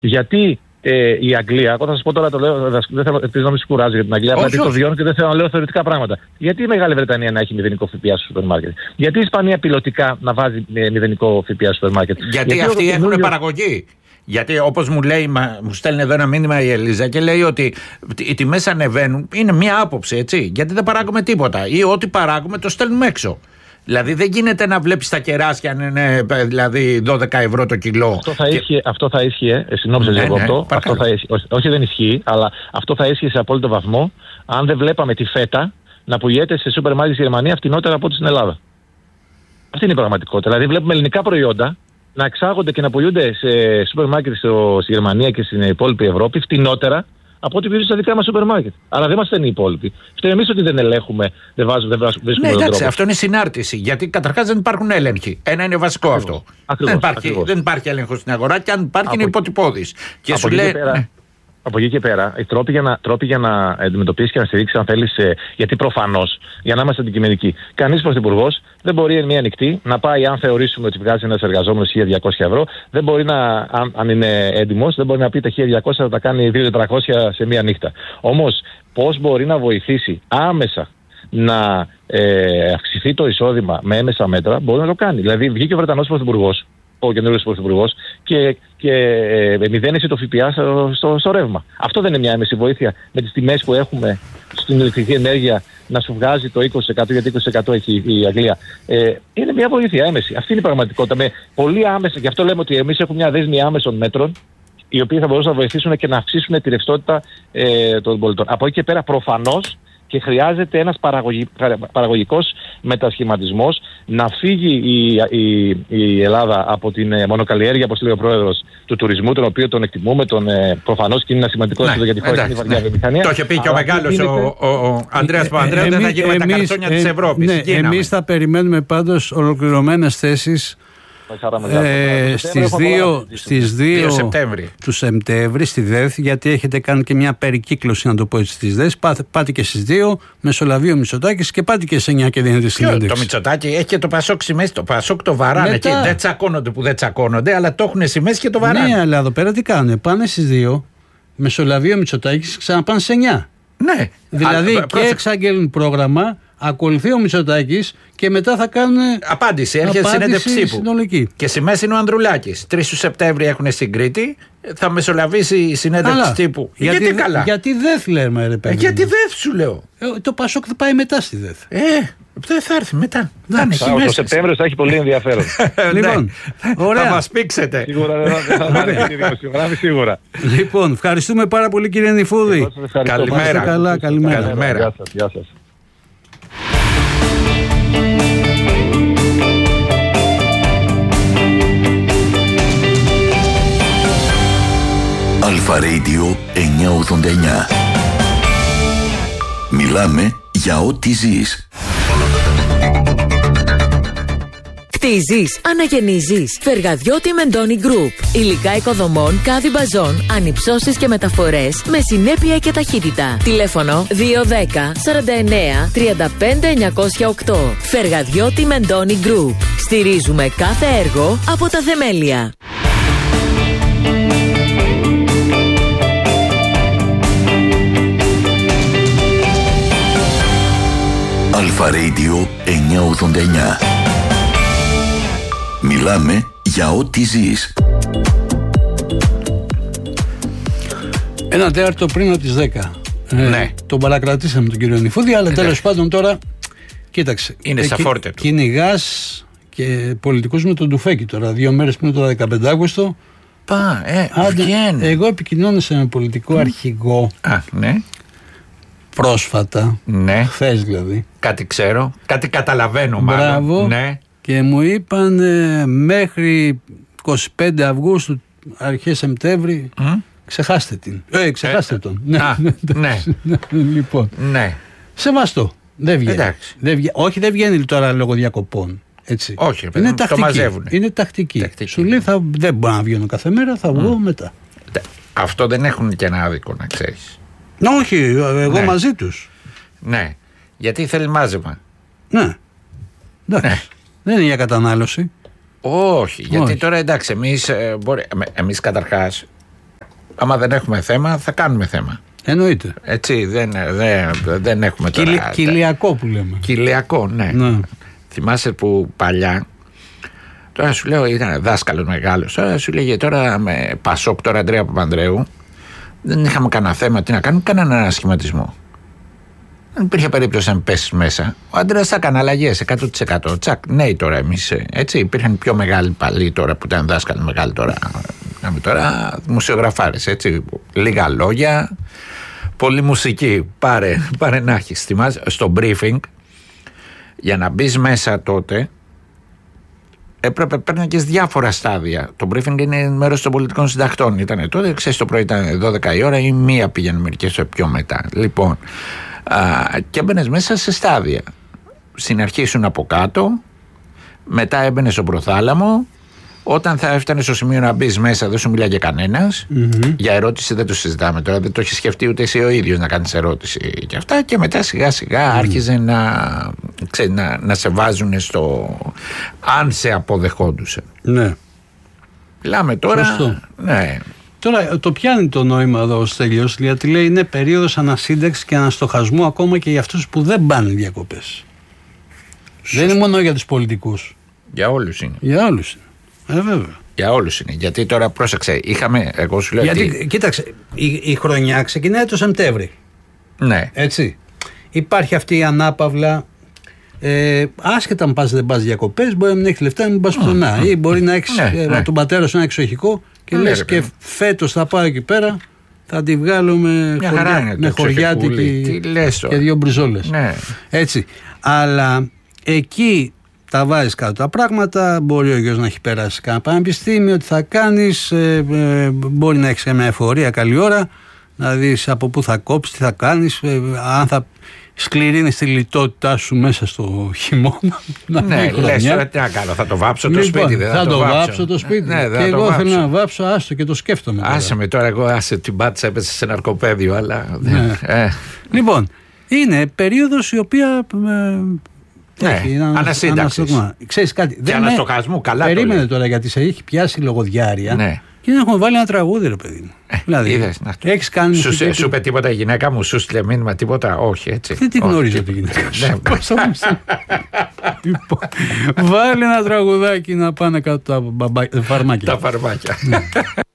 Γιατί η Αγγλία, εγώ θα σας πω τώρα, το λέω, δεν θέλω να μην κουράζω για την Αγγλία, γιατί το βιώνω και δεν θέλω να λέω θεωρητικά πράγματα. Γιατί η Μεγάλη Βρετανία να έχει μηδενικό ΦΠΑ στο σούπερ μάρκετ? Γιατί η Ισπανία πιλωτικά να βάζει μηδενικό ΦΠΑ στο σούπερ μάρκετ? Γιατί αυτοί έχουν παραγωγή. Γιατί όπως μου λέει, μου στέλνει εδώ ένα μήνυμα η Ελίζα και λέει ότι οι τιμές ανεβαίνουν, είναι μία άποψη, έτσι. Γιατί δεν παράγουμε τίποτα ή ό,τι παράγουμε το στέλνουμε έξω. Δηλαδή δεν γίνεται να βλέπεις τα κεράσια αν είναι δηλαδή 12 ευρώ το κιλό. Αυτό θα ίσχυε, συνόψε λίγο αυτό. Αυτό θα ίσχυε, όχι δεν ισχύει, αλλά αυτό θα ίσχυε σε απόλυτο βαθμό αν δεν βλέπαμε τη φέτα να πουλιέται σε σούπερ μάρκετ στη Γερμανία φτηνότερα από ό,τι στην Ελλάδα. Αυτή είναι η πραγματικότητα. Δηλαδή βλέπουμε ελληνικά προϊόντα να εξάγονται και να πουλούνται σε σούπερ μάρκετ στη Γερμανία και στην υπόλοιπη Ευρώπη φτηνότερα από ό,τι πήρε στα δικά μας σούπερ μάρκετ. Αλλά δεν μας φταίνει οι υπόλοιποι. Φταίει εμείς ότι δεν ελέγχουμε, δεν βρίσκουμε τον τρόπο. Εντάξει, αυτό είναι συνάρτηση. Γιατί καταρχάς δεν υπάρχουν έλεγχοι. Ένα είναι βασικό αυτό. Δεν υπάρχει έλεγχος στην αγορά και αν υπάρχει είναι υποτυπώδης. Και σου λέει. Από εκεί και πέρα, οι τρόποι για να αντιμετωπίσει και να στηρίξει, αν θέλει, γιατί προφανώς, για να είμαστε αντικειμενικοί, κανείς πρωθυπουργός δεν μπορεί εν μία νυχτή να πάει, αν θεωρήσουμε ότι βγάζει ένας εργαζόμενος 1.200 ευρώ, δεν μπορεί να, αν είναι έντιμος, δεν μπορεί να πει τα 1.200 θα τα κάνει 2.400 σε μία νύχτα. Όμως, πώς μπορεί να βοηθήσει άμεσα να αυξηθεί το εισόδημα με έμεσα μέτρα, μπορεί να το κάνει. Δηλαδή, βγήκε ο Βρετανός πρωθυπουργός, ο καινούργιος πρωθυπουργός, και μηδένισε το ΦΠΑ στο ρεύμα. Αυτό δεν είναι μια έμεση βοήθεια με τις τιμές που έχουμε στην ηλεκτρική ενέργεια να σου βγάζει το 20%, γιατί 20% έχει η Αγγλία. Είναι μια βοήθεια έμεση. Αυτή είναι η πραγματικότητα. Με πολύ άμεσα, γι' αυτό λέμε ότι εμείς έχουμε μια δέσμη άμεσων μέτρων, οι οποίοι θα μπορούσαν να βοηθήσουν και να αυξήσουν τη ρευστότητα των πολιτών. Από εκεί και πέρα, προφανώς, και χρειάζεται ένας παραγωγικός μετασχηματισμός, να φύγει η Ελλάδα από την μονοκαλλιέργεια, όπως λέει ο πρόεδρος, του τουρισμού, τον οποίο τον εκτιμούμε, προφανώς και είναι ένα σημαντικό έσοδο για τη χώρα και την βαριά βιομηχανία. Το είχε πει και ο μεγάλος ο Ανδρέας Παπανδρέου, δεν θα γίνουμε τα καρτόνια της Ευρώπης. Ναι, εμείς θα περιμένουμε πάντως ολοκληρωμένες θέσεις στις 2 του Σεπτέμβρη στη ΔΕΘ, γιατί έχετε κάνει και μια περικύκλωση, να το πω έτσι, στις ΔΕΘ. Πάτε και στις 2, μεσολαβεί ο Μητσοτάκης και πάτε και σε 9 και δίνετε συνέντευξη. Το Μητσοτάκη έχει και το Πασόκ σημαίσει. Το Πασόκ το βαράνε εκεί. Δεν τσακώνονται που δεν τσακώνονται, αλλά το έχουν σημαίσει και το βαράνε. Ναι, αλλά εδώ πέρα τι κάνουν? Πάνε στις 2, μεσολαβεί ο Μητσοτάκης, ξαναπάνε σε 9. Ναι. Δηλαδή και εξαγγέλνουν πρόγραμμα, ακολουθεί ο Μητσοτάκης και μετά θα κάνουν απάντηση. Έρχεται συνέντευξη συνολική. Και σημαίσει είναι ο Ανδρουλάκης. 3 του Σεπτέμβρη έχουν στην Κρήτη. Θα μεσολαβήσει η συνέντευξη τύπου. Γιατί καλά? Γιατί ΔΕΘ λέμε, ρε παιδί. Γιατί ΔΕΘ σου λέω. Το Πασόκ θα πάει μετά στη ΔΕΘ. Δεν θα έρθει μετά. Το Σεπτέμβριο θα έχει πολύ ενδιαφέρον. Λοιπόν, ωραία. Θα μας πήξετε. Σίγουρα. Λοιπόν, ευχαριστούμε πάρα πολύ, κύριε Νηφούδη. Καλημέρα. Καλημέρα. Γεια σας. Αλφα Radio 989. Μιλάμε για ό,τι ζεις. Κτίζεις, αναγεννίζεις. Φεργαδιώτη Μεντόνι Γκρουπ. Υλικά οικοδομών, κάδι μπαζών, ανυψώσεις και μεταφορές με συνέπεια και ταχύτητα. Τηλέφωνο 210 49 35 908. Φεργαδιώτη Μεντόνι Γκρουπ. Στηρίζουμε κάθε έργο από τα θεμέλια. Αλφα Radio 989. Μιλάμε για ό,τι ζεις. 1/4 πριν από τις 10. Ναι. Τον παρακρατήσαμε τον κύριο Νηφούδη, αλλά τέλος πάντων τώρα, κοίταξε. Είναι στα φόρτε του. Κυνηγάς και πολιτικούς με τον Τουφέκη τώρα, 2 μέρες πριν το 15 Αύγουστο. Βγαίνει. Εγώ επικοινώνησα με πολιτικό αρχηγό. Ναι. Πρόσφατα. Ναι. Χθες δηλαδή. Κάτι ξέρω. Κάτι καταλαβαίνω μάλλον. Μπράβο. Ναι. Και μου είπαν μέχρι 25 Αυγούστου, αρχές Σεπτέμβρη, ξεχάστε την. Ξεχάστε τον. Ναι. Λοιπόν. Ναι. Σεβαστό. Δεν βγαίνει. Όχι, δεν βγαίνει τώρα λόγω διακοπών. Έτσι. Όχι, είναι το μαζεύουν. Είναι τακτική. Σου λέει δεν μπορώ να βγαίνω κάθε μέρα, θα βγω μετά. Αυτό δεν έχουν και ένα άδικο, να ξέρεις. Όχι, εγώ μαζί τους. Ναι. Γιατί θέλει μάζεμα. Ναι. Εντάξει. Δεν είναι για κατανάλωση. Όχι, γιατί τώρα εντάξει, εμείς καταρχάς Άμα δεν έχουμε θέμα, θα κάνουμε θέμα. Εννοείται. Έτσι, δεν έχουμε τώρα. Κοιλιακό που λέμε. Κοιλιακό, ναι. Θυμάσαι που παλιά. Τώρα σου λέω, ήταν δάσκαλος μεγάλος. Τώρα σου λέγε τώρα με Πασόκ, τώρα Αντρέα Παπανδρέου. Δεν είχαμε κανένα θέμα. Τι να κάνουμε, κανέναν ανασχηματισμό. Δεν υπήρχε περίπτωση να πέσει μέσα. Ο Αντρέας θα έκανε αλλαγές 100%. Τσακ, νέοι τώρα εμείς. Έτσι, υπήρχαν πιο μεγάλοι παλιοί τώρα που ήταν δάσκαλοι μεγάλοι τώρα. Τώρα μουσιογραφάρες, έτσι. Λίγα λόγια, πολύ μουσική. Πάρε να έχεις. Θυμάσαι, στο briefing, για να μπεις μέσα τότε, παίρναγες διάφορα στάδια. Το briefing είναι μέρος των πολιτικών συντακτών. Ήτανε τότε, ξέρεις, το πρωί ήταν 12 η ώρα ή 1 πήγαινε μερικές πιο μετά. Λοιπόν, και έμπαινες μέσα σε στάδια. Στην αρχή ήσουν από κάτω, μετά έμπαινες στον προθάλαμο. Όταν θα έφτανε στο σημείο να μπεις μέσα, δεν σου μιλάγε κανένας. Για ερώτηση δεν το συζητάμε τώρα, δεν το έχει σκεφτεί ούτε εσύ ο ίδιος να κάνεις ερώτηση και αυτά. Και μετά σιγά σιγά άρχιζε να σε βάζουν στο αν σε αποδεχόντουσαν. Ναι. Μιλάμε τώρα. Ναι. Τώρα το πιάνει το νόημα εδώ ο Στέλιος, γιατί λέει είναι περίοδος ανασύνταξης και αναστοχασμού ακόμα και για αυτούς που δεν πάνε διακοπές. Δεν είναι μόνο για τους πολιτικούς. Για όλους είναι. Για όλους είναι. Βέβαια. Για όλους είναι. Γιατί τώρα πρόσεξε, εγώ σου λέω. Γιατί, κοίταξε, η χρονιά ξεκινάει το Σεπτέμβρη. Ναι. Έτσι. Υπάρχει αυτή η ανάπαυλα. Άσχετα αν πας δεν πας διακοπές, μπορεί να μην έχεις λεφτά, να μην πας πουθενά. Ή μπορεί να έχεις τον πατέρα σου ένα εξοχικό και λες και φέτος θα πάω εκεί πέρα, θα τη βγάλω με χωριάτικη και 2 μπριζόλες. Ναι. Έτσι. Αλλά εκεί τα βάζεις κάτω τα πράγματα, μπορεί ο γιος να έχει περάσει κανένα πανεπιστήμιο, τι θα κάνεις, μπορεί να έχεις μια εφορία καλή ώρα, να δεις από πού θα κόψεις, τι θα κάνεις, αν θα σκληρύνεις τη λιτότητά σου μέσα στο χειμώνα. Ναι, λες τώρα τι να κάνω, θα το βάψω το σπίτι, δεν θα το βάψω το σπίτι. Ναι, και εγώ θέλω να βάψω, άστο και το σκέφτομαι. Άσε με τώρα, εγώ την πάτησα, έπεσε σε ναρκοπαίδιο, αλλά... Λοιπόν, είναι περίοδος η οποία... Ναι, ανασύνταξης. Ξέρεις κάτι. Και αναστοχασμού, καλά. Περίμενε τώρα, γιατί σε έχει πιάσει λογοδιάρεια. Ναι. Και δεν έχουμε βάλει ένα τραγούδι, ρε παιδί μου. Δηλαδή, έχεις κάνει. Σου είπε τίποτα η γυναίκα μου, σου στείλε μήνυμα τίποτα? Όχι, έτσι. Δεν τη γνωρίζω τη γυναίκα σου. Βάλει ένα τραγουδάκι να πάνε κάτω τα φαρμάκια. Τα φαρμάκια.